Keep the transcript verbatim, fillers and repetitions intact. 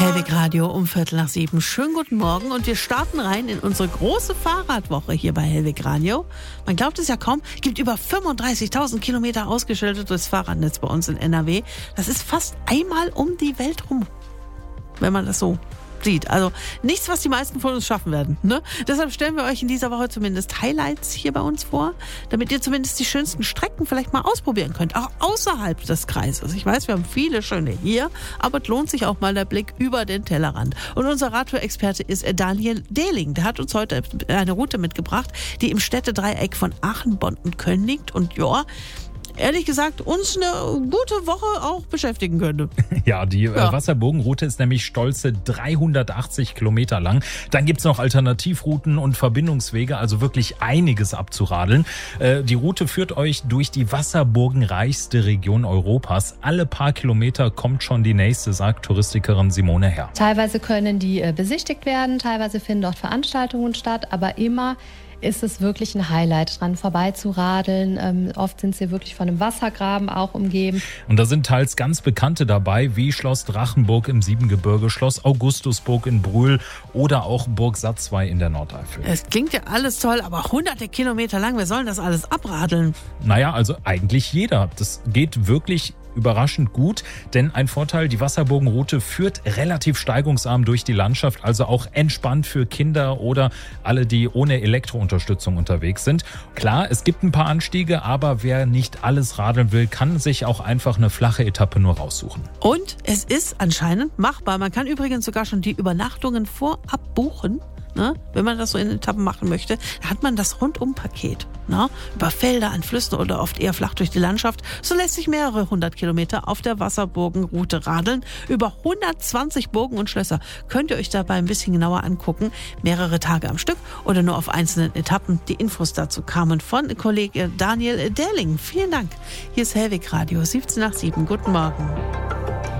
Hellwig Radio um Viertel nach sieben. Schönen guten Morgen und wir starten rein in unsere große Fahrradwoche hier bei Hellwig Radio. Man glaubt es ja kaum, es gibt über fünfunddreißigtausend Kilometer ausgeschildertes Fahrradnetz bei uns in N R W. Das ist fast einmal um die Welt rum, wenn man das so sieht. Also nichts, was die meisten von uns schaffen werden. Ne? Deshalb stellen wir euch in dieser Woche zumindest Highlights hier bei uns vor, damit ihr zumindest die schönsten Strecken vielleicht mal ausprobieren könnt, auch außerhalb des Kreises. Ich weiß, wir haben viele schöne hier, aber es lohnt sich auch mal der Blick über den Tellerrand. Und unser Radtour-Experte ist Daniel Dehling. Der hat uns heute eine Route mitgebracht, die im Städtedreieck von Aachen, Bonn und Köln liegt. Und ja, ehrlich gesagt, uns eine gute Woche auch beschäftigen könnte. Ja, die Ja. äh, Wasserburgenroute ist nämlich stolze dreihundertachtzig Kilometer lang. Dann gibt's noch Alternativrouten und Verbindungswege, also wirklich einiges abzuradeln. Äh, die Route führt euch durch die wasserburgenreichste Region Europas. Alle paar Kilometer kommt schon die nächste, sagt Touristikerin Simone Herr. Teilweise können die äh, besichtigt werden, teilweise finden dort Veranstaltungen statt, aber immer ist es wirklich ein Highlight, dran vorbeizuradeln. Ähm, oft sind sie wirklich von einem Wassergraben auch umgeben. Und da sind teils ganz Bekannte dabei, wie Schloss Drachenburg im Siebengebirge, Schloss Augustusburg in Brühl oder auch Burg Satzwey in der Nordeifel. Es klingt ja alles toll, aber hunderte Kilometer lang, wer soll das alles abradeln? Naja, also eigentlich jeder. Das geht wirklich überraschend gut, denn ein Vorteil, die Wasserburgenroute führt relativ steigungsarm durch die Landschaft, also auch entspannt für Kinder oder alle, die ohne Elektrounterstützung unterwegs sind. Klar, es gibt ein paar Anstiege, aber wer nicht alles radeln will, kann sich auch einfach eine flache Etappe nur raussuchen. Und es ist anscheinend machbar. Man kann übrigens sogar schon die Übernachtungen vorab buchen. Ne? Wenn man das so in Etappen machen möchte, dann hat man das Rundum-Paket. Ne? Über Felder, an Flüssen oder oft eher flach durch die Landschaft. So lässt sich mehrere hundert Kilometer auf der Wasserburgenroute radeln. Über hundertzwanzig Burgen und Schlösser könnt ihr euch dabei ein bisschen genauer angucken. Mehrere Tage am Stück oder nur auf einzelnen Etappen. Die Infos dazu kamen von Kollege Daniel Dehling. Vielen Dank. Hier ist Hellwig Radio, siebzehn nach sieben. Guten Morgen.